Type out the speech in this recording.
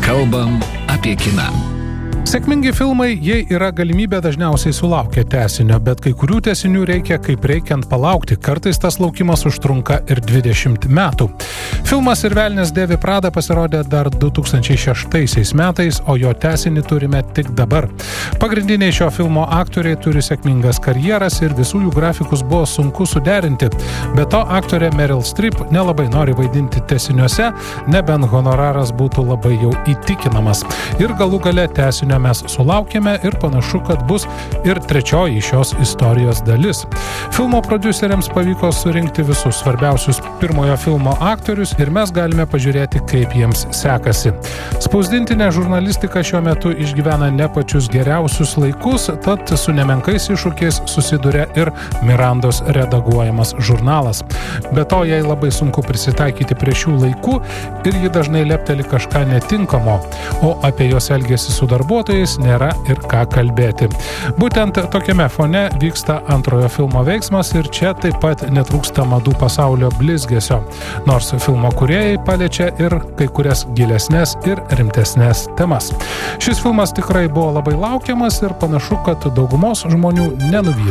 Kalbam apie kiną. Sėkmingi filmai, jei yra galimybė, dažniausiai sulaukia tęsinio, bet kai kurių tęsinių reikia kaip reikiant palaukti. Kartais tas laukimas užtrunka ir 20 metų. Filmas Ir velnias dėvi Pradą pasirodė dar 2006 metais, o jo tęsinį turime tik dabar. Pagrindiniai šio filmo aktoriai turi sėkmingas karjeras ir visų jų grafikus buvo sunku suderinti. Be to, aktorė Meryl Streep nelabai nori vaidinti tęsiniuose, nebent honoraras būtų labai jau įtikinamas. Ir galų gale tęsinio mes sulaukėme ir panašu, kad bus ir trečioji šios istorijos dalis. Filmo prodiuseriams pavyko surinkti visus svarbiausius pirmojo filmo aktorius ir mes galime pažiūrėti, kaip jiems sekasi. Spausdintinė žurnalistika šiuo metu išgyvena ne pačius geriausius laikus, tad su nemenkais iššūkiais susiduria ir Mirandos redaguojamas žurnalas. Be to, jai labai sunku prisitaikyti prie šių laikų ir ji dažnai lepteli kažką netinkamo, o apie jos elgesį su darbuotojais nėra ir ką kalbėti. Būtent tokiame fone vyksta antrojo filmo veiksmas ir čia taip pat netrūksta madų pasaulio blizgesio, nors filmo kūrėjai paliečia ir kai kurias gilesnės ir rimtesnės temas. Šis filmas tikrai buvo labai laukiamas ir panašu, kad daugumos žmonių nenuvylė.